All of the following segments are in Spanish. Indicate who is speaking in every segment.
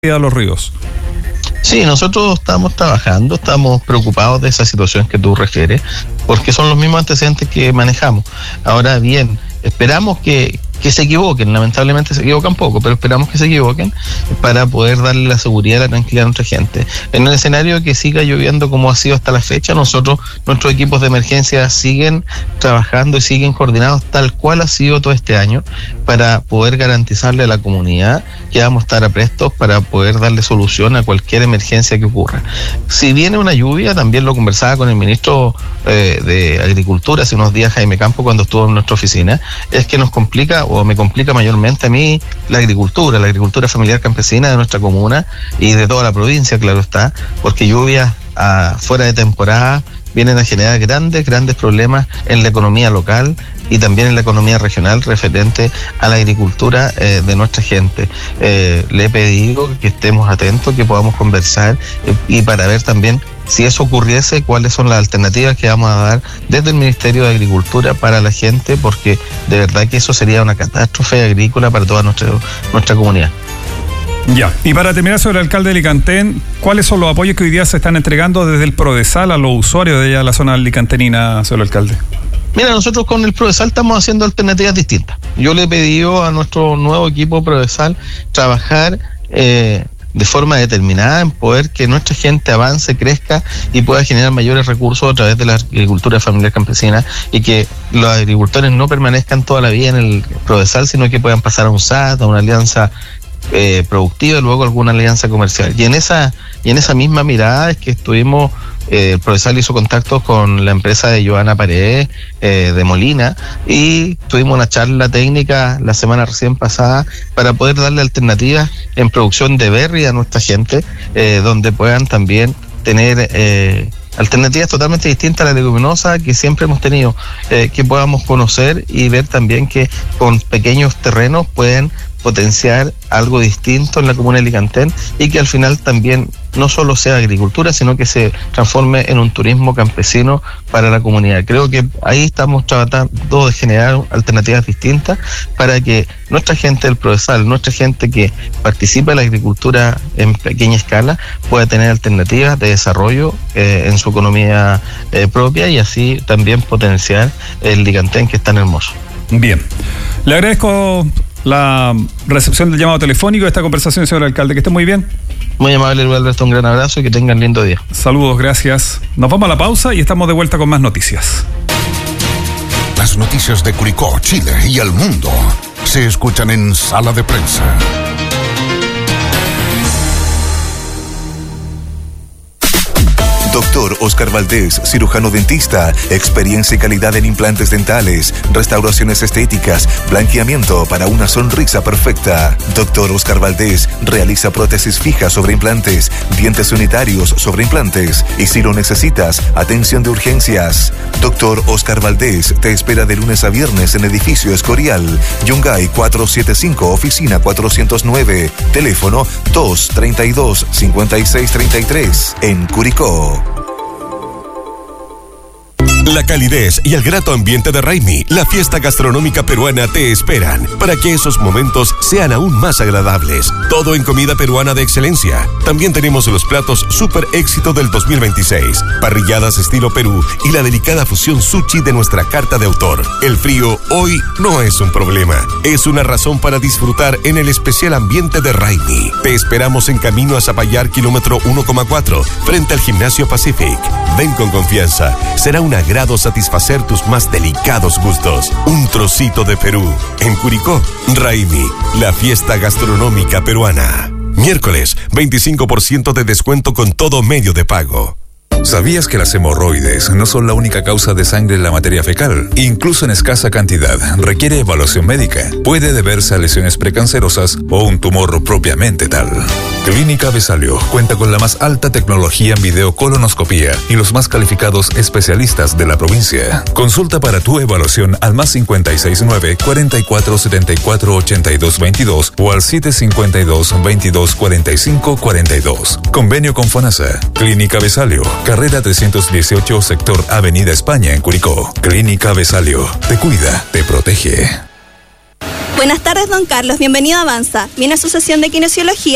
Speaker 1: a los ríos.
Speaker 2: Sí, nosotros estamos trabajando, estamos preocupados de esa situación que tú refieres, porque son los mismos antecedentes que manejamos. Ahora bien, esperamos que se equivoquen, lamentablemente se equivocan poco, pero esperamos que se equivoquen para poder darle la seguridad y la tranquilidad a nuestra gente. En el escenario que siga lloviendo como ha sido hasta la fecha, nuestros equipos de emergencia siguen trabajando y siguen coordinados tal cual ha sido todo este año para poder garantizarle a la comunidad que vamos a estar aprestos para poder darle solución a cualquier emergencia que ocurra. Si viene una lluvia, también lo conversaba con el ministro de Agricultura hace unos días, Jaime Campo, cuando estuvo en nuestra oficina, es que nos complica o me complica mayormente a mí la agricultura familiar campesina de nuestra comuna y de toda la provincia, claro está, porque lluvias fuera de temporada vienen a generar grandes problemas en la economía local y también en la economía regional referente a la agricultura de nuestra gente. Le he pedido que estemos atentos, que podamos conversar y para ver también si eso ocurriese, cuáles son las alternativas que vamos a dar desde el Ministerio de Agricultura para la gente, porque de verdad que eso sería una catástrofe agrícola para toda nuestra comunidad.
Speaker 1: Ya, y para terminar sobre el alcalde de Alicantén, ¿cuáles son los apoyos que hoy día se están entregando desde el Prodesal a los usuarios de allá de la zona alicantenina, señor alcalde?
Speaker 2: Mira, nosotros con el Prodesal estamos haciendo alternativas distintas. Yo le he pedido a nuestro nuevo equipo Prodesal trabajar de forma determinada en poder que nuestra gente avance, crezca y pueda generar mayores recursos a través de la agricultura familiar campesina y que los agricultores no permanezcan toda la vida en el Prodesal, sino que puedan pasar a un SAT, a una alianza productiva y luego alguna alianza comercial. Y en esa misma mirada es que estuvimos, el Prodesal hizo contactos con la empresa de Joana Paredes de Molina y tuvimos una charla técnica la semana recién pasada para poder darle alternativas en producción de berry a nuestra gente, donde puedan también tener alternativas totalmente distintas a la leguminosa que siempre hemos tenido, que podamos conocer y ver también que con pequeños terrenos pueden potenciar algo distinto en la comuna de Alicantén y que al final también no solo sea agricultura, sino que se transforme en un turismo campesino para la comunidad. Creo que ahí estamos tratando de generar alternativas distintas para que nuestra gente del Prodesal, nuestra gente que participa en la agricultura en pequeña escala, pueda tener alternativas de desarrollo en su economía propia y así también potenciar el Alicantén, que es tan hermoso.
Speaker 1: Bien, le agradezco la recepción del llamado telefónico de esta conversación, señor alcalde. Que esté muy bien.
Speaker 2: Muy amable, Luis Alberto, un gran abrazo y que tengan lindo día.
Speaker 1: Saludos, gracias. Nos vamos a la pausa y estamos de vuelta con más noticias.
Speaker 3: Las noticias de Curicó, Chile y el mundo se escuchan en Sala de Prensa.
Speaker 4: Doctor Oscar Valdés, cirujano dentista, experiencia y calidad en implantes dentales, restauraciones estéticas, blanqueamiento para una sonrisa perfecta. Doctor Oscar Valdés realiza prótesis fijas sobre implantes, dientes unitarios sobre implantes y si lo necesitas, atención de urgencias. Doctor Oscar Valdés te espera de lunes a viernes en edificio Escorial, Yungay 475, oficina 409, teléfono 232-5633, en Curicó.
Speaker 5: La calidez y el grato ambiente de Raimi, la fiesta gastronómica peruana, te esperan para que esos momentos sean aún más agradables. Todo en comida peruana de excelencia. También tenemos los platos super éxito del 2026, parrilladas estilo Perú y la delicada fusión sushi de nuestra carta de autor. El frío hoy no es un problema, es una razón para disfrutar en el especial ambiente de Raimi. Te esperamos en camino a Zapallar, kilómetro 1,4, frente al Gimnasio Pacific. Ven con confianza, será un agrado satisfacer tus más delicados gustos. Un trocito de Perú. En Curicó, Raimi, la fiesta gastronómica peruana. Miércoles, 25% de descuento con todo medio de pago.
Speaker 6: ¿Sabías que las hemorroides no son la única causa de sangre en la materia fecal? Incluso en escasa cantidad, requiere evaluación médica. Puede deberse a lesiones precancerosas o un tumor propiamente tal. Clínica Besalio cuenta con la más alta tecnología en videocolonoscopía y los más calificados especialistas de la provincia. Consulta para tu evaluación al +569 4474 8222 o al 752 22 45 42. Convenio con FONASA. Clínica Besalio, carrera 318, sector Avenida España, en Curicó. Clínica Besalio, te cuida, te protege.
Speaker 7: Buenas tardes, don Carlos. Bienvenido a Avanza. ¿Viene a su sesión de kinesiología?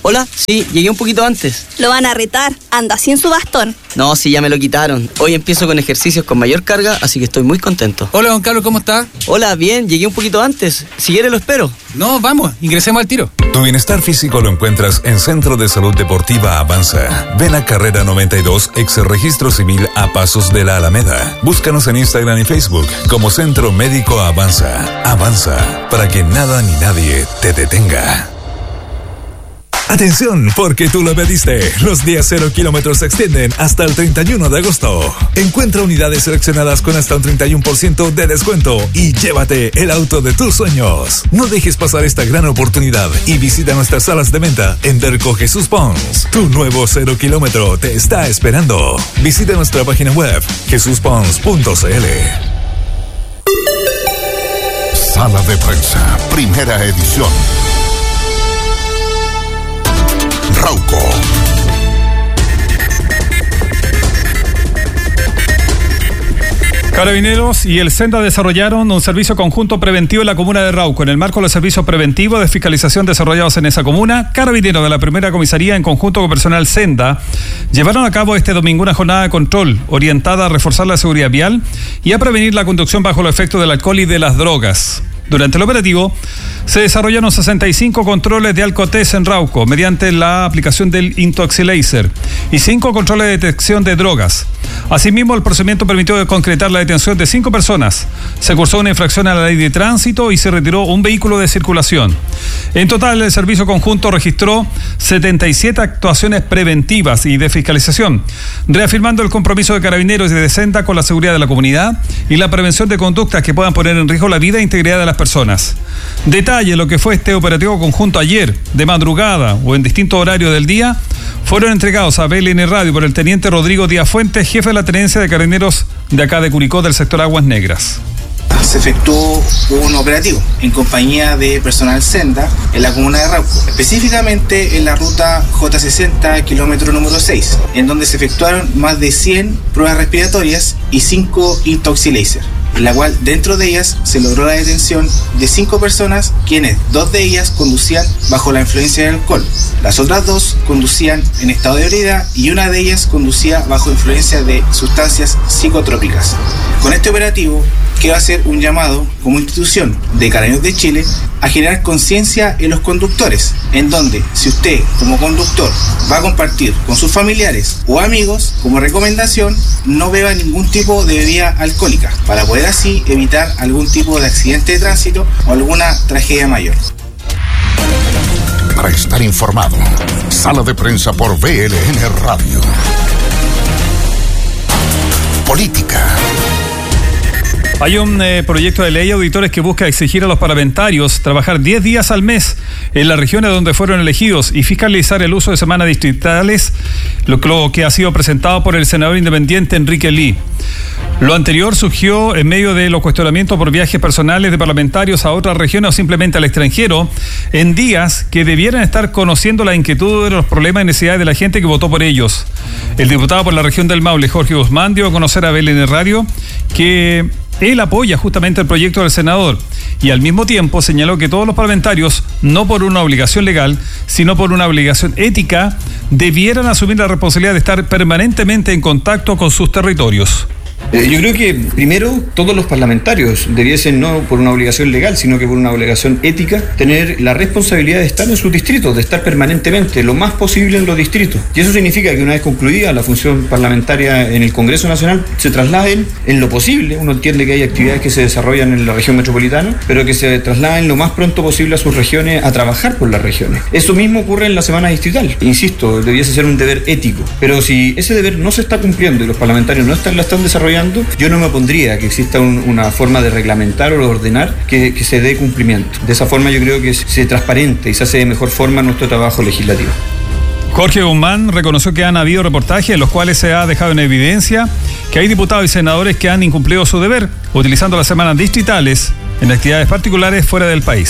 Speaker 7: Hola, sí, llegué un poquito antes.
Speaker 8: Lo van a retar, anda sin su bastón.
Speaker 7: No, sí, ya me lo quitaron. Hoy empiezo con ejercicios con mayor carga, así que estoy muy contento.
Speaker 9: Hola, Juan Carlos, ¿cómo está?
Speaker 7: Hola, bien, llegué un poquito antes. Si quiere lo espero.
Speaker 9: No, vamos, ingresemos al tiro.
Speaker 6: Tu bienestar físico lo encuentras en Centro de Salud Deportiva Avanza. Ven a Carrera 92, ex registro civil a pasos de la Alameda. Búscanos en Instagram y Facebook como Centro Médico Avanza. Avanza, para que nada ni nadie te detenga. Atención, porque tú lo pediste. Los días 0 kilómetros se extienden hasta el 31 de agosto. Encuentra unidades seleccionadas con hasta un 31% de descuento y llévate el auto de tus sueños. No dejes pasar esta gran oportunidad y visita nuestras salas de venta en Derco Jesús Pons. Tu nuevo 0 kilómetro te está esperando. Visita nuestra página web jesuspons.cl.
Speaker 3: Sala de Prensa, primera edición. Rauco.
Speaker 1: Carabineros y el Senda desarrollaron un servicio conjunto preventivo en la comuna de Rauco. En el marco de los servicios preventivos de fiscalización desarrollados en esa comuna, Carabineros de la primera comisaría en conjunto con personal Senda llevaron a cabo este domingo una jornada de control orientada a reforzar la seguridad vial y a prevenir la conducción bajo los efectos del alcohol y de las drogas. Durante el operativo se desarrollaron 65 controles de alcotest en Rauco mediante la aplicación del Intoxilaser y 5 controles de detección de drogas. Asimismo, el procedimiento permitió concretar la detención de 5 personas. Se cursó una infracción a la ley de tránsito y se retiró un vehículo de circulación. En total, el servicio conjunto registró 77 actuaciones preventivas y de fiscalización, reafirmando el compromiso de Carabineros y de Senda con la seguridad de la comunidad y la prevención de conductas que puedan poner en riesgo la vida e integridad de las personas. Detalle lo que fue este operativo conjunto ayer, de madrugada o en distintos horarios del día, fueron entregados a BLN Radio por el teniente Rodrigo Díaz Fuentes, jefe de la tenencia de Carabineros de acá de Curicó, del sector Aguas Negras.
Speaker 10: Se efectuó un operativo en compañía de personal Senda en la comuna de Rauco, específicamente en la ruta J60, kilómetro número 6, en donde se efectuaron más de 100 pruebas respiratorias y 5 Intoxilaser, en la cual dentro de ellas se logró la detención de 5 personas, quienes 2 de ellas conducían bajo la influencia del alcohol, las otras 2 conducían en estado de ebriedad y una de ellas conducía bajo influencia de sustancias psicotrópicas. Con este operativo quiero hacer un llamado como institución de Carabineros de Chile a generar conciencia en los conductores, en donde si usted como conductor va a compartir con sus familiares o amigos, como recomendación, no beba ningún tipo de bebida alcohólica, para poder así evitar algún tipo de accidente de tránsito o alguna tragedia mayor.
Speaker 3: Para estar informado, Sala de Prensa por BLN Radio. Política.
Speaker 1: Hay un proyecto de ley, auditores, que busca exigir a los parlamentarios trabajar 10 días al mes en las regiones donde fueron elegidos y fiscalizar el uso de semanas distritales, lo que ha sido presentado por el senador independiente Enrique Lee. Lo anterior surgió en medio de los cuestionamientos por viajes personales de parlamentarios a otras regiones o simplemente al extranjero, en días que debieran estar conociendo la inquietud de los problemas y necesidades de la gente que votó por ellos. El diputado por la región del Maule, Jorge Guzmán, dio a conocer a BLN Radio que él apoya justamente el proyecto del senador y al mismo tiempo señaló que todos los parlamentarios, no por una obligación legal, sino por una obligación ética, debieran asumir la responsabilidad de estar permanentemente en contacto con sus territorios.
Speaker 11: Yo creo que primero todos los parlamentarios debiesen, no por una obligación legal, sino que por una obligación ética, tener la responsabilidad de estar en sus distritos, de estar permanentemente, lo más posible en los distritos. Y eso significa que una vez concluida la función parlamentaria en el Congreso Nacional, se trasladen en lo posible. Uno entiende que hay actividades que se desarrollan en la región metropolitana, pero que se trasladen lo más pronto posible a sus regiones a trabajar por las regiones. Eso mismo ocurre en la semana distrital. Insisto, debiese ser un deber ético. Pero si ese deber no se está cumpliendo y los parlamentarios no la están desarrollando, yo no me opondría a que exista una forma de reglamentar o de ordenar que se dé cumplimiento. De esa forma yo creo que se transparente y se hace de mejor forma nuestro trabajo legislativo.
Speaker 1: Jorge Guzmán reconoció que han habido reportajes en los cuales se ha dejado en evidencia que hay diputados y senadores que han incumplido su deber, utilizando las semanas distritales en actividades particulares fuera del país.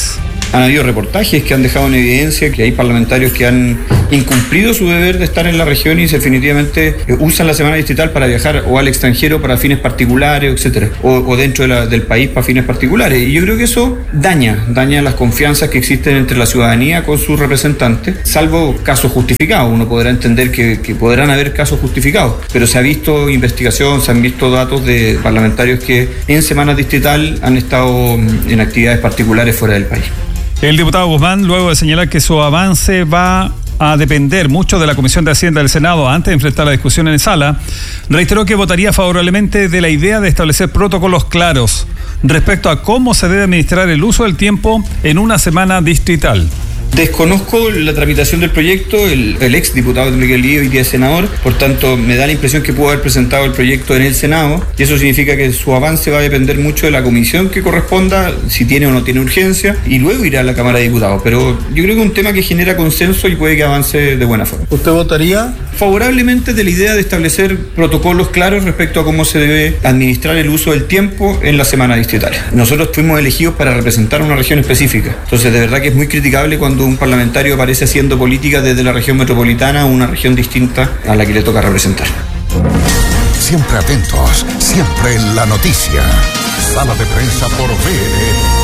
Speaker 11: Han habido reportajes que han dejado en evidencia que hay parlamentarios que han incumplido su deber de estar en la región y definitivamente usan la semana distrital para viajar o al extranjero para fines particulares, etcétera, o dentro del país para fines particulares. Y yo creo que eso daña las confianzas que existen entre la ciudadanía con sus representantes, salvo casos justificados. Uno podrá entender que podrán haber casos justificados, pero se ha visto investigación, se han visto datos de parlamentarios que en semana distrital han estado en actividades particulares fuera del país.
Speaker 1: El diputado Guzmán, luego de señalar que su avance va a depender mucho de la Comisión de Hacienda del Senado antes de enfrentar la discusión en sala, reiteró que votaría favorablemente de la idea de establecer protocolos claros respecto a cómo se debe administrar el uso del tiempo en una semana distrital.
Speaker 11: Desconozco la tramitación del proyecto, el ex diputado Miguel Lío hoy día es senador, por tanto me da la impresión que pudo haber presentado el proyecto en el Senado y eso significa que su avance va a depender mucho de la comisión que corresponda, si tiene o no tiene urgencia, y luego irá a la Cámara de Diputados, pero yo creo que es un tema que genera consenso y puede que avance de buena forma.
Speaker 2: ¿Usted votaría
Speaker 11: favorablemente de la idea de establecer protocolos claros respecto a cómo se debe administrar el uso del tiempo en la semana distrital? Nosotros fuimos elegidos para representar una región específica, entonces de verdad que es muy criticable cuando un parlamentario aparece haciendo política desde la región metropolitana o una región distinta a la que le toca representar.
Speaker 3: Siempre atentos, siempre en la noticia. Sala de prensa por VLN.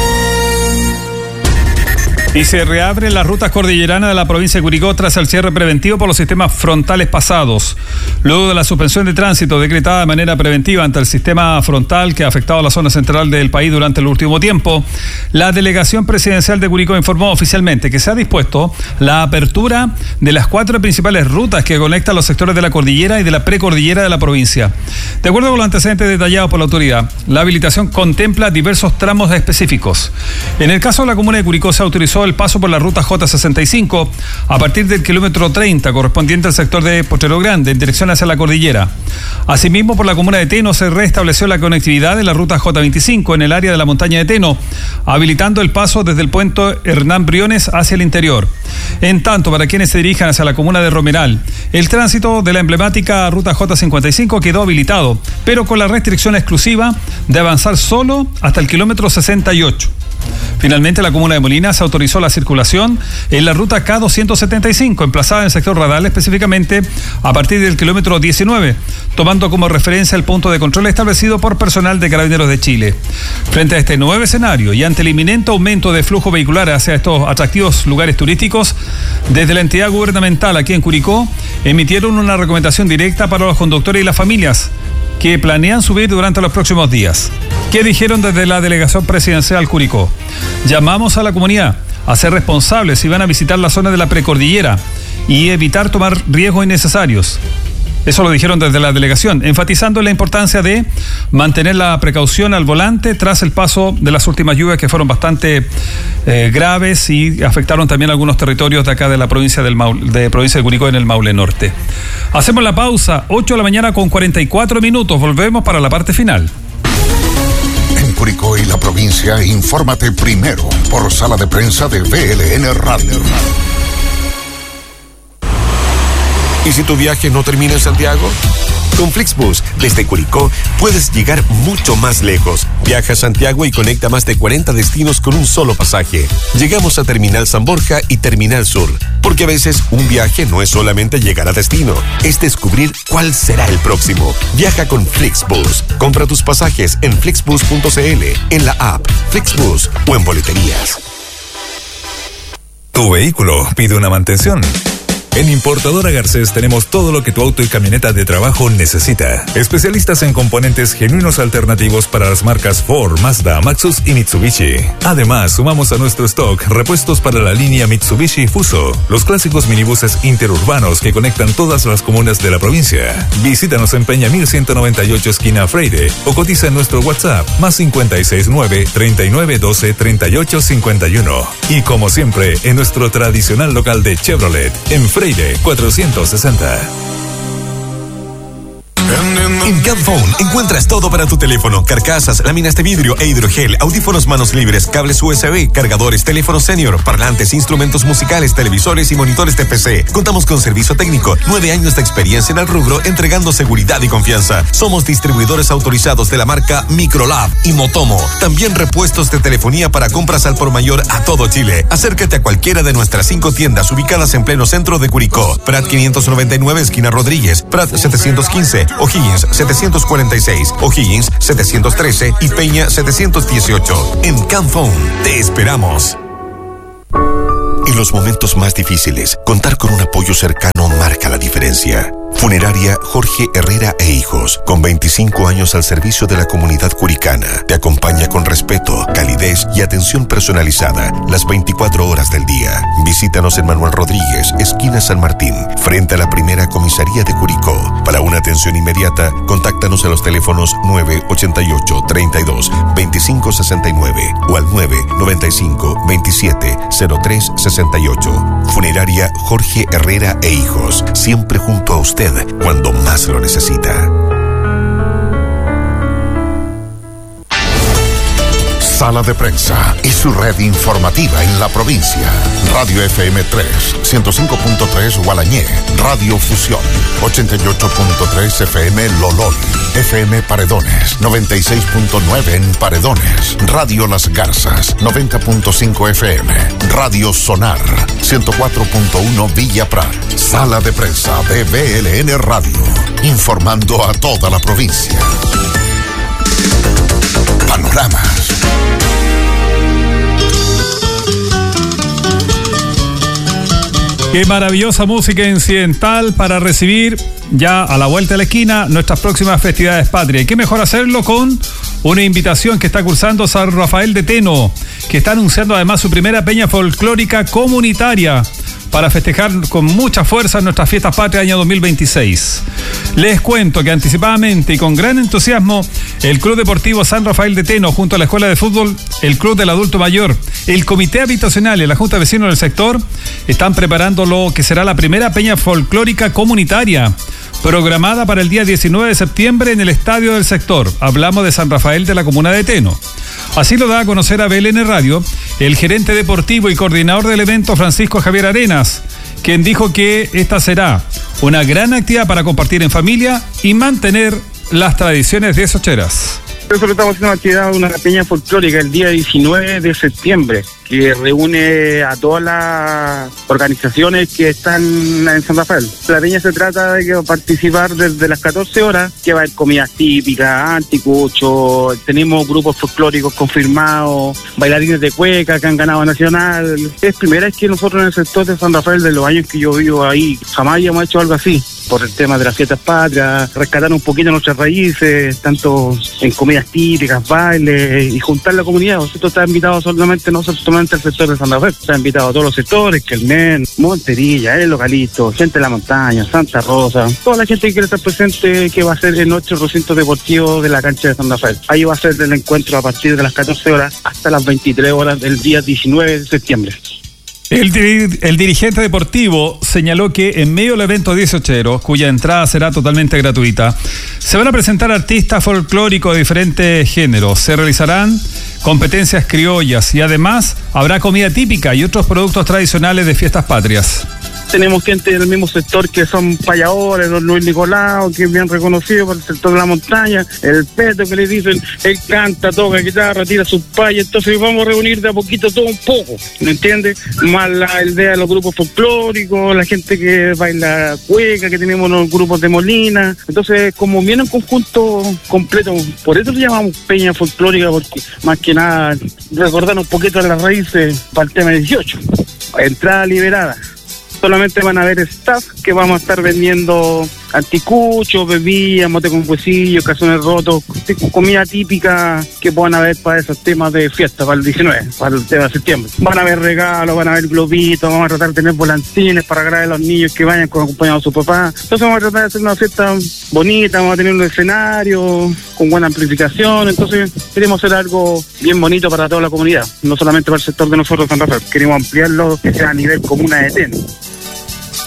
Speaker 1: Y se reabren las rutas cordilleranas de la provincia de Curicó tras el cierre preventivo por los sistemas frontales pasados. Luego de la suspensión de tránsito decretada de manera preventiva ante el sistema frontal que ha afectado a la zona central del país durante el último tiempo, la delegación presidencial de Curicó informó oficialmente que se ha dispuesto la apertura de las 4 principales rutas que conectan los sectores de la cordillera y de la precordillera de la provincia. De acuerdo con los antecedentes detallados por la autoridad, la habilitación contempla diversos tramos específicos. En el caso de la comuna de Curicó se autorizó el paso por la ruta J65 a partir del kilómetro 30 correspondiente al sector de Potrero Grande en dirección hacia la cordillera. Asimismo, por la comuna de Teno se restableció la conectividad de la ruta J25 en el área de la montaña de Teno, habilitando el paso desde el puente Hernán Briones hacia el interior. En tanto, para quienes se dirijan hacia la comuna de Romeral, el tránsito de la emblemática ruta J55 quedó habilitado, pero con la restricción exclusiva de avanzar solo hasta el kilómetro 68. Finalmente, la comuna de Molina se autorizó la circulación en la ruta K275, emplazada en el sector Radal, específicamente a partir del kilómetro 19, tomando como referencia el punto de control establecido por personal de Carabineros de Chile. Frente a este nuevo escenario y ante el inminente aumento de flujo vehicular hacia estos atractivos lugares turísticos, desde la entidad gubernamental aquí en Curicó, emitieron una recomendación directa para los conductores y las familias que planean subir durante los próximos días. ¿Qué dijeron desde la delegación presidencial Curicó? Llamamos a la comunidad a ser responsables si van a visitar la zona de la precordillera y evitar tomar riesgos innecesarios. Eso lo dijeron desde la delegación, enfatizando la importancia de mantener la precaución al volante tras el paso de las últimas lluvias que fueron bastante graves y afectaron también algunos territorios de acá de la provincia provincia de Curicó en el Maule Norte. Hacemos la pausa, 8 de la mañana con 44 minutos. Volvemos para la parte final.
Speaker 3: En Curicó y la provincia, infórmate primero por Sala de Prensa de VLN Radio.
Speaker 5: ¿Y si tu viaje no termina en Santiago? Con Flixbus, desde Curicó, puedes llegar mucho más lejos. Viaja a Santiago y conecta más de 40 destinos con un solo pasaje. Llegamos a Terminal San Borja y Terminal Sur, porque a veces un viaje no es solamente llegar a destino, es descubrir cuál será el próximo. Viaja con Flixbus. Compra tus pasajes en flixbus.cl, en la app Flixbus o en boleterías.
Speaker 6: Tu vehículo pide una mantención. En Importadora Garcés tenemos todo lo que tu auto y camioneta de trabajo necesita. Especialistas en componentes genuinos alternativos para las marcas Ford, Mazda, Maxus y Mitsubishi. Además, sumamos a nuestro stock repuestos para la línea Mitsubishi Fuso, los clásicos minibuses interurbanos que conectan todas las comunas de la provincia. Visítanos en Peña 1198 esquina Freire o cotiza en nuestro WhatsApp +569 3912 3851. Y como siempre, en nuestro tradicional local de Chevrolet, en Freire 460.
Speaker 5: En Camphone encuentras todo para tu teléfono: carcasas, láminas de vidrio e hidrogel, audífonos manos libres, cables USB, cargadores, teléfonos senior, parlantes, instrumentos musicales, televisores y monitores de PC. Contamos con servicio técnico, 9 años de experiencia en el rubro, entregando seguridad y confianza. Somos distribuidores autorizados de la marca Microlab y Motomo. También repuestos de telefonía para compras al por mayor a todo Chile. Acércate a cualquiera de nuestras 5 tiendas ubicadas en pleno centro de Curicó: Prat 599, esquina Rodríguez; Prat 715, O'Higgins 746, O'Higgins 713 y Peña 718. En Camphone te esperamos.
Speaker 12: En los momentos más difíciles, contar con un apoyo cercano marca la diferencia. Funeraria Jorge Herrera e Hijos, con 25 años al servicio de la comunidad curicana, te acompaña con respeto, calidez y atención personalizada las 24 horas del día. Visítanos en Manuel Rodríguez, esquina San Martín, frente a la primera comisaría de Curicó. Para una atención inmediata, contáctanos a los teléfonos 988 32 25 69 o al 995 27 03 68. Funeraria Jorge Herrera e Hijos, siempre junto a usted cuando más lo necesita.
Speaker 3: Sala de Prensa y su red informativa en la provincia. Radio FM 3, 105.3 Gualañé, Radio Fusión, 88.3 FM Lolol, FM Paredones, 96.9 en Paredones, Radio Las Garzas, 90.5 FM, Radio Sonar, 104.1 Villa Prat. Sala de Prensa de BLN Radio, informando a toda la provincia. Panoramas.
Speaker 1: Qué maravillosa música incidental para recibir ya a la vuelta de la esquina nuestras próximas festividades patrias. Y qué mejor hacerlo con una invitación que está cursando San Rafael de Teno, que está anunciando además su primera peña folclórica comunitaria para festejar con mucha fuerza nuestras fiestas patrias año 2026. Les cuento que anticipadamente y con gran entusiasmo, el Club Deportivo San Rafael de Teno, junto a la Escuela de Fútbol, el Club del Adulto Mayor, el Comité Habitacional y la Junta de Vecinos del sector, están preparando lo que será la primera peña folclórica comunitaria, programada para el día 19 de septiembre en el Estadio del Sector. Hablamos de San Rafael de la comuna de Teno. Así lo da a conocer a BLN Radio el gerente deportivo y coordinador del evento, Francisco Javier Arenas, quien dijo que esta será una gran actividad para compartir en familia y mantener las tradiciones de Socheras.
Speaker 13: Nosotros estamos haciendo una actividad, una peña folclórica el día 19 de septiembre, que reúne a todas las organizaciones que están en San Rafael. La peña se trata de participar desde las 14 horas, que va a haber comidas típicas, anticucho, tenemos grupos folclóricos confirmados, bailarines de cueca que han ganado nacional. Es primera vez que nosotros en el sector de San Rafael, de los años que yo vivo ahí, jamás habíamos hecho algo así, por el tema de las fiestas patrias, rescatar un poquito nuestras raíces, tanto en comidas típicas, bailes, y juntar la comunidad. Nosotros está invitado solamente, no solamente al sector de San Rafael, está invitado a todos los sectores, Kelmen, Monterilla, El Localito, gente de la montaña, Santa Rosa, toda la gente que quiere estar presente, que va a ser en nuestro recinto deportivo de la cancha de San Rafael. Ahí va a ser el encuentro a partir de las 14 horas hasta las 23 horas del día 19 de septiembre.
Speaker 1: El dirigente deportivo señaló que en medio del evento 18, cuya entrada será totalmente gratuita, se van a presentar artistas folclóricos de diferentes géneros, se realizarán competencias criollas y además habrá comida típica y otros productos tradicionales de fiestas patrias.
Speaker 13: Tenemos gente del mismo sector que son payadores, don Luis Nicolau, que es bien reconocido por el sector de la montaña, el Peto que le dicen, él canta, toca guitarra, tira sus payas, entonces vamos a reunir de a poquito todo un poco, ¿me entiendes? Más la idea de los grupos folclóricos, la gente que baila cueca, que tenemos los grupos de Molina, entonces como viene un conjunto completo, por eso le llamamos peña folclórica, porque más que nada recordar un poquito de las raíces para el tema 18, entrada liberada. Solamente van a haber staff que vamos a estar vendiendo anticuchos, bebidas, mote con huesillos, calzones rotos, comida típica que puedan haber para esos temas de fiesta, para el 19, para el tema de septiembre. Van a haber regalos, van a haber globitos, vamos a tratar de tener volantines para agradar a los niños que vayan acompañados de su papá. Entonces vamos a tratar de hacer una fiesta bonita, vamos a tener un escenario con buena amplificación, entonces queremos hacer algo bien bonito para toda la comunidad, no solamente para el sector de nosotros San Rafael, queremos ampliarlo que sea a nivel comuna de Teno.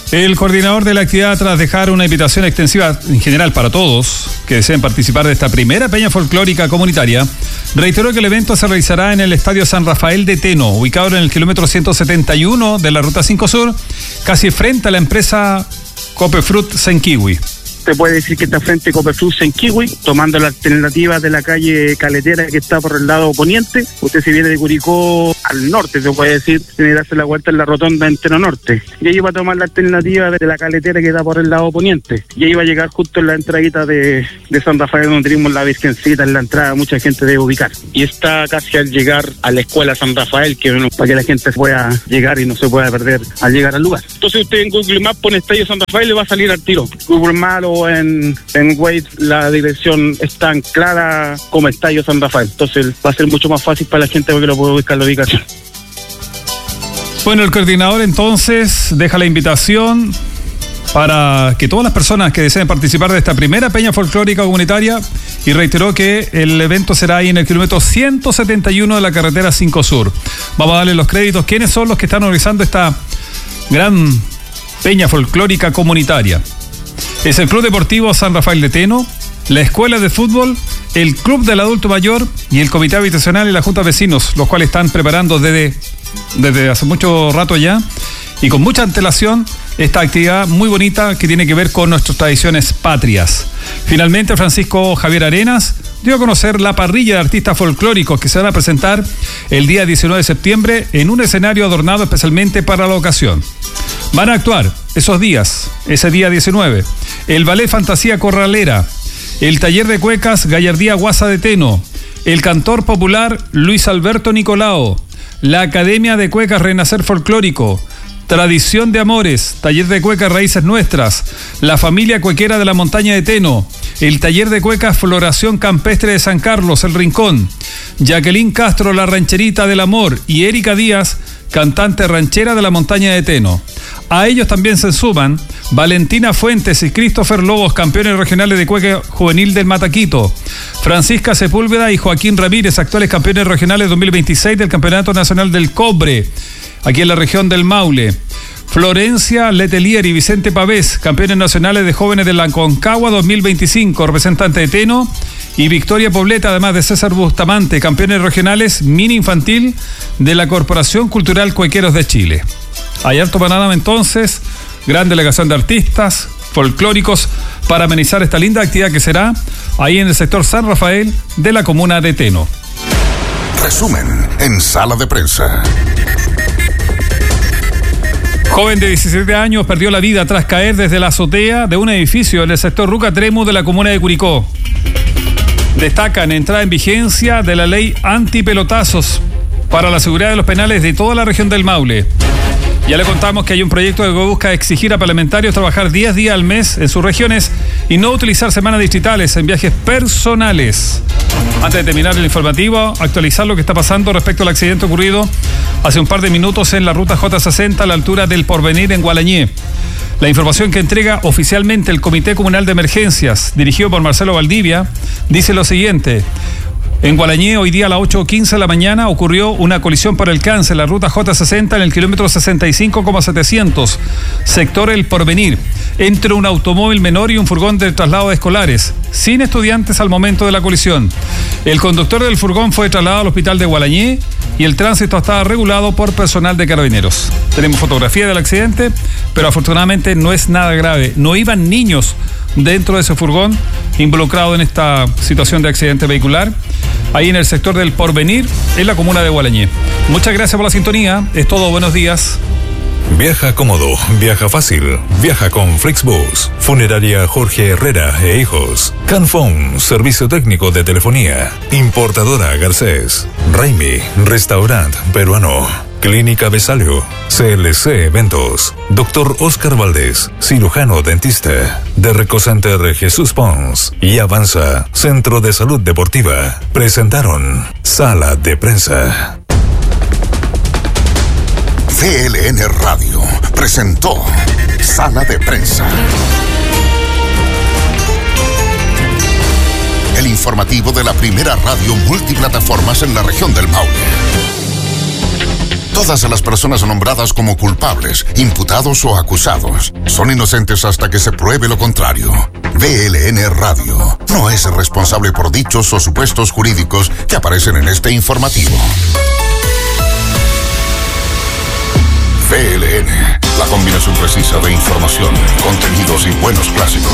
Speaker 1: El coordinador de la actividad, tras dejar una invitación extensiva en general para todos que deseen participar de esta primera peña folclórica comunitaria, reiteró que el evento se realizará en el Estadio San Rafael de Teno, ubicado en el kilómetro 171 de la Ruta 5 Sur, casi frente a la empresa Copefruit Senkiwi.
Speaker 13: Se puede decir que está frente a Copefruit Senkiwi, tomando la alternativa de la calle Caletera que está por el lado poniente. Usted se viene de Curicó al norte, se puede decir, tiene que darse la vuelta en la rotonda entero norte. Y ahí va a tomar la alternativa de la Caletera que está por el lado poniente. Y ahí va a llegar justo en la entradita de San Rafael, donde tenemos la Virgencita en la entrada, mucha gente debe ubicar. Y está casi al llegar a la escuela San Rafael, que bueno, para que la gente pueda llegar y no se pueda perder al llegar al lugar. Entonces usted en Google Maps pone Estadio San Rafael y le va a salir al tiro. Google Maps o en Waze la dirección es tan clara como Estadio San Rafael. Entonces va a ser mucho más fácil para la gente porque lo puede ubicar la ubicación.
Speaker 1: Bueno, el coordinador entonces deja la invitación para que todas las personas que deseen participar de esta primera peña folclórica comunitaria, y reiteró que el evento será ahí en el kilómetro 171 de la carretera 5 Sur. Vamos a darle los créditos. ¿Quiénes son los que están organizando esta gran peña folclórica comunitaria? Es el Club Deportivo San Rafael de Teno, la Escuela de Fútbol, el Club del Adulto Mayor y el Comité Habitacional y la Junta de Vecinos, los cuales están preparando desde hace mucho rato ya y con mucha antelación esta actividad muy bonita que tiene que ver con nuestras tradiciones patrias. Finalmente, Francisco Javier Arenas dio a conocer la parrilla de artistas folclóricos que se van a presentar el día 19 de septiembre en un escenario adornado especialmente para la ocasión. Van a actuar ese día 19, el Ballet Fantasía Corralera, el Taller de Cuecas Gallardía Guasa de Teno, el cantor popular Luis Alberto Nicolao, la Academia de Cuecas Renacer Folclórico, Tradición de Amores, Taller de Cuecas Raíces Nuestras, la Familia Cuequera de la Montaña de Teno, el Taller de Cuecas Floración Campestre de San Carlos, El Rincón, Jacqueline Castro, la Rancherita del Amor, y Erika Díaz, cantante ranchera de la Montaña de Teno. A ellos también se suman Valentina Fuentes y Christopher Lobos, campeones regionales de cueca juvenil del Mataquito, Francisca Sepúlveda y Joaquín Ramírez, actuales campeones regionales 2026 del Campeonato Nacional del Cobre, aquí en la región del Maule, Florencia Letelier y Vicente Pavés, campeones nacionales de jóvenes de la Aconcagua 2025, representante de Teno, y Victoria Pobleta, además de César Bustamante, campeones regionales mini infantil de la Corporación Cultural Cuequeros de Chile. Hay harto panorama entonces, gran delegación de artistas folclóricos para amenizar esta linda actividad que será ahí en el sector San Rafael de la comuna de Teno.
Speaker 3: Resumen en Sala de Prensa.
Speaker 1: Joven de 17 años perdió la vida tras caer desde la azotea de un edificio en el sector Ruca Tremu de la comuna de Curicó. Destacan entrada en vigencia de la ley antipelotazos para la seguridad de los penales de toda la región del Maule. Ya le contamos que hay un proyecto que busca exigir a parlamentarios trabajar 10 días al mes en sus regiones y no utilizar semanas distritales en viajes personales. Antes de terminar el informativo, actualizar lo que está pasando respecto al accidente ocurrido hace un par de minutos en la ruta J60 a la altura del Porvenir en Gualañé. La información que entrega oficialmente el Comité Comunal de Emergencias, dirigido por Marcelo Valdivia, dice lo siguiente. En Gualañé, hoy día a las 8:15 de la mañana, ocurrió una colisión por alcance en la ruta J60 en el kilómetro 65,700, sector El Porvenir, entre un automóvil menor y un furgón de traslado de escolares, sin estudiantes al momento de la colisión. El conductor del furgón fue trasladado al hospital de Gualañé y el tránsito estaba regulado por personal de Carabineros. Tenemos fotografía del accidente, pero afortunadamente no es nada grave. No iban niños dentro de ese furgón involucrado en esta situación de accidente vehicular, ahí en el sector del Porvenir, en la comuna de Gualañé. Muchas gracias por la sintonía, es todo, buenos días.
Speaker 6: Viaja cómodo, viaja fácil, viaja con Flixbus, Funeraria Jorge Herrera e Hijos, Canfón, servicio técnico de telefonía, Importadora Garcés, Raimi, restaurante peruano, Clínica Besalio, CLC Eventos, Dr. Oscar Valdés, cirujano dentista, Derreco Center Jesús Pons y Avanza, Centro de Salud Deportiva, presentaron Sala de Prensa.
Speaker 3: CLN Radio presentó Sala de Prensa. El informativo de la primera radio multiplataformas en la región del Maule. Todas las personas nombradas como culpables, imputados o acusados son inocentes hasta que se pruebe lo contrario. VLN Radio no es responsable por dichos o supuestos jurídicos que aparecen en este informativo. VLN, la combinación precisa de información, contenidos y buenos clásicos.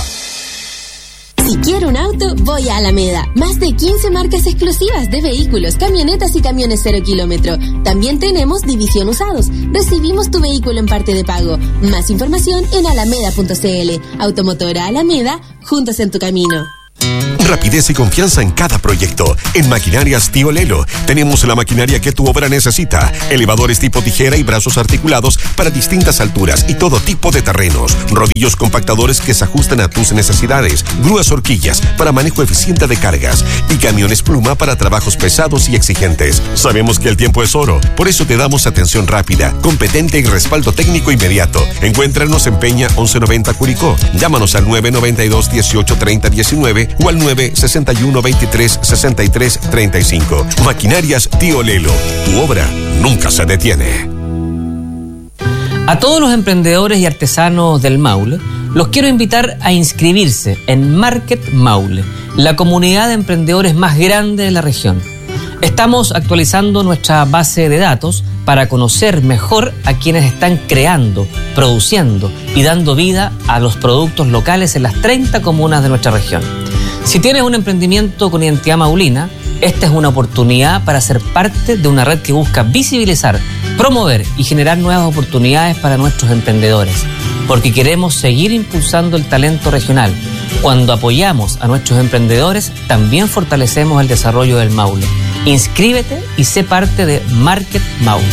Speaker 14: Si quiero un auto, voy a Alameda. Más de 15 marcas exclusivas de vehículos, camionetas y camiones 0 kilómetro. También tenemos división usados. Recibimos tu vehículo en parte de pago. Más información en alameda.cl. Automotora Alameda, juntos en tu camino.
Speaker 12: Rapidez y confianza en cada proyecto. En Maquinarias Tío Lelo tenemos la maquinaria que tu obra necesita. Elevadores tipo tijera y brazos articulados para distintas alturas y todo tipo de terrenos. Rodillos compactadores que se ajustan a tus necesidades. Grúas horquillas para manejo eficiente de cargas. Y camiones pluma para trabajos pesados y exigentes. Sabemos que el tiempo es oro. Por eso te damos atención rápida, competente y respaldo técnico inmediato. Encuéntranos en Peña 1190 Curicó. Llámanos al 992 18 30 19 o al 961 23 63 35. Maquinarias Tío Lelo. Tu obra nunca se detiene.
Speaker 15: A todos los emprendedores y artesanos del Maule, los quiero invitar a inscribirse en Market Maule, la comunidad de emprendedores más grande de la región. Estamos actualizando nuestra base de datos para conocer mejor a quienes están creando, produciendo y dando vida a los productos locales en las 30 comunas de nuestra región. Si tienes un emprendimiento con identidad maulina, esta es una oportunidad para ser parte de una red que busca visibilizar, promover y generar nuevas oportunidades para nuestros emprendedores, porque queremos seguir impulsando el talento regional. Cuando apoyamos a nuestros emprendedores, también fortalecemos el desarrollo del Maule. Inscríbete y sé parte de Market Maule.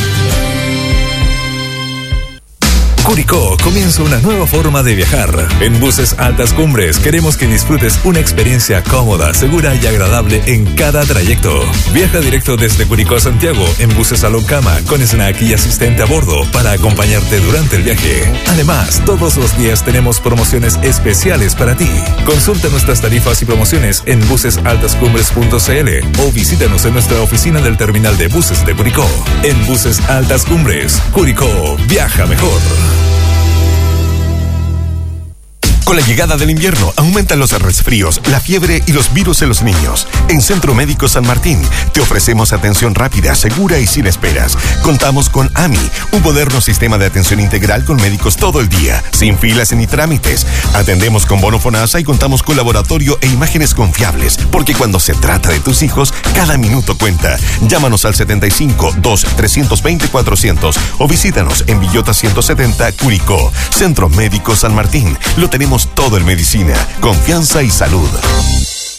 Speaker 6: Curicó comienza una nueva forma de viajar. En Buses Altas Cumbres queremos que disfrutes una experiencia cómoda, segura y agradable en cada trayecto. Viaja directo desde Curicó a Santiago en buses Salón Cama con snack y asistente a bordo para acompañarte durante el viaje. Además, todos los días tenemos promociones especiales para ti. Consulta nuestras tarifas y promociones en busesaltascumbres.cl o visítanos en nuestra oficina del terminal de buses de Curicó. En Buses Altas Cumbres, Curicó, viaja mejor.
Speaker 12: Con la llegada del invierno aumentan los resfríos, la fiebre y los virus en los niños. En Centro Médico San Martín te ofrecemos atención rápida, segura y sin esperas. Contamos con AMI, un moderno sistema de atención integral con médicos todo el día, sin filas ni trámites. Atendemos con bono FONASA y contamos con laboratorio e imágenes confiables, porque cuando se trata de tus hijos, cada minuto cuenta. Llámanos al 75-2-320-400 o visítanos en Villota 170, Curicó. Centro Médico San Martín. Lo tenemos todo en medicina, confianza y salud.